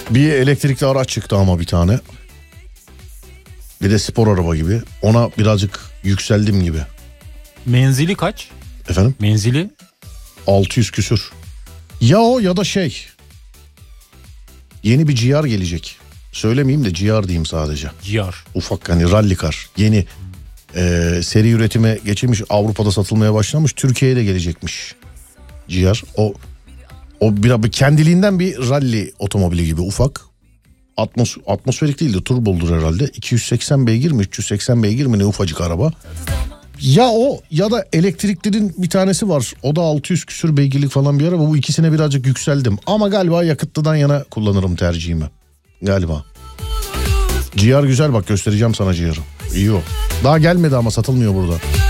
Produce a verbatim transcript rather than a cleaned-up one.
Bir elektrikli araç çıktı ama bir tane. Bir de spor araba gibi. Ona birazcık yükseldim gibi. Menzili kaç? Efendim? Menzili? altı yüz küsür. Ya o ya da şey. Yeni bir G R gelecek. Söylemeyeyim de G R diyeyim sadece. G R. Ufak hani rally car. Yeni e, seri üretime geçilmiş, Avrupa'da satılmaya başlamış, Türkiye'ye de gelecekmiş G R. O o biraz kendiliğinden bir rally otomobili gibi ufak. Atmos, atmosferik değil de turbodur herhalde. iki yüz seksen beygir mi üç yüz seksen beygir mi ne ufacık araba. Ya o ya da elektriklerin bir tanesi var. O da altı yüz küsür beygirlik falan bir araba. Bu ikisine birazcık yükseldim. Ama galiba yakıtlıdan yana kullanırım tercihimi. Galiba. G R güzel, bak göstereceğim sana G R'ı. İyi o. Daha gelmedi ama satılmıyor burada.